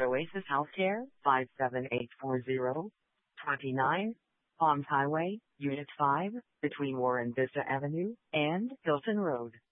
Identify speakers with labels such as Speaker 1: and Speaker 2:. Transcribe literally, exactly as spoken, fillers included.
Speaker 1: Oasis Healthcare, five seven eight four zero, twenty-nine Palms Highway, Unit five, between Warren Vista Avenue and Hilton Road.